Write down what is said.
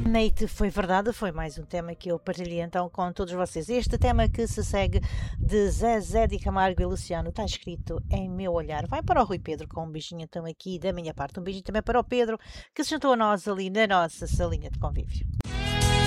Neite, foi verdade, foi mais um tema que eu partilhei então com todos vocês. Este tema que se segue de Zezé de Camargo e Luciano está escrito em meu olhar. Vai para o Rui Pedro com um beijinho então aqui da minha parte. Um beijinho também para o Pedro que se juntou a nós ali na nossa salinha de convívio.